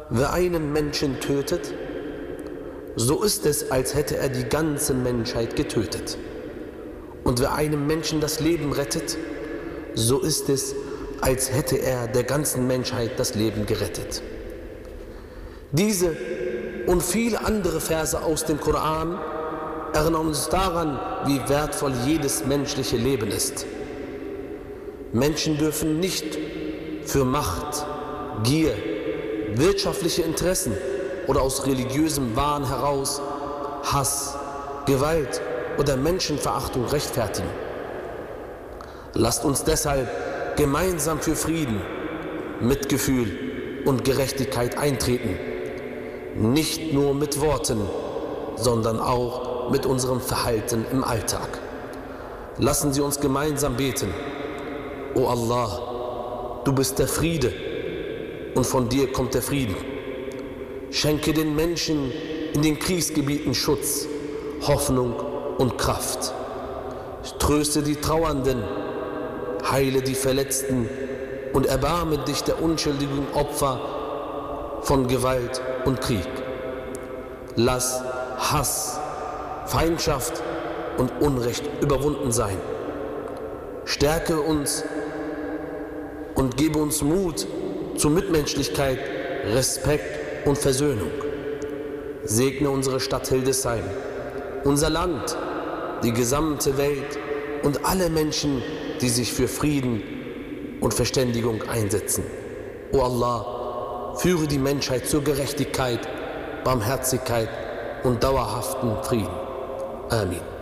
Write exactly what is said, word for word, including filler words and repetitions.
Wer einen Menschen tötet, so ist es, als hätte er die ganze Menschheit getötet. Und wer einem Menschen das Leben rettet, so ist es, als hätte er der ganzen Menschheit das Leben gerettet. Diese und viele andere Verse aus dem Koran erinnern uns daran, wie wertvoll jedes menschliche Leben ist. Menschen dürfen nicht für Macht, Gier, wirtschaftliche Interessen oder aus religiösem Wahn heraus Hass, Gewalt oder Menschenverachtung rechtfertigen. Lasst uns deshalb gemeinsam für Frieden, Mitgefühl und Gerechtigkeit eintreten. Nicht nur mit Worten, sondern auch mit unserem Verhalten im Alltag. Lassen Sie uns gemeinsam beten. O Allah, du bist der Friede und von dir kommt der Frieden. Schenke den Menschen in den Kriegsgebieten Schutz, Hoffnung und Kraft. Tröste die Trauernden, heile die Verletzten und erbarme dich der unschuldigen Opfer von Gewalt und Krieg. Lass Hass, Feindschaft und Unrecht überwunden sein. Stärke uns und gebe uns Mut zu Mitmenschlichkeit, Respekt und Versöhnung. Segne unsere Stadt Hildesheim, unser Land, die gesamte Welt und alle Menschen, die sich für Frieden und Verständigung einsetzen. O Allah, führe die Menschheit zur Gerechtigkeit, Barmherzigkeit und dauerhaften Frieden. Amin.